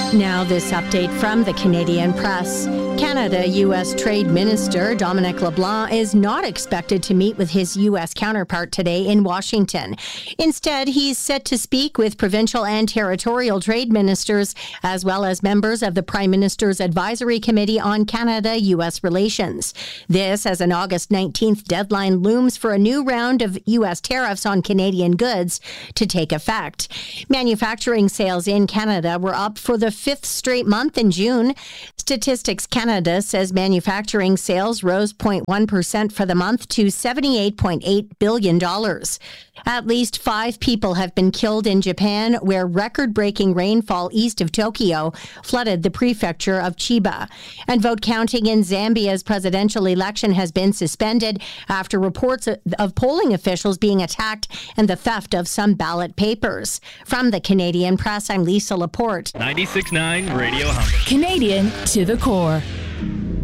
Now this update from the Canadian Press. Canada-U.S. Trade Minister Dominic LeBlanc is not expected to meet with his U.S. counterpart today in Washington. Instead, he's set to speak with provincial and territorial trade ministers, as well as members of the Prime Minister's Advisory Committee on Canada-U.S. Relations. This as an August 19th deadline looms for a new round of U.S. tariffs on Canadian goods to take effect. Manufacturing sales in Canada were up for the fifth straight month in June. Statistics Canada says manufacturing sales rose 0.1% for the month to $78.8 billion. At least 5 people have been killed in Japan, where record-breaking rainfall east of Tokyo flooded the prefecture of Chiba. And vote counting in Zambia's presidential election has been suspended after reports of polling officials being attacked and the theft of some ballot papers. From the Canadian Press, I'm Lisa Laporte. 96.9 Radio Humber. Canadian to the core.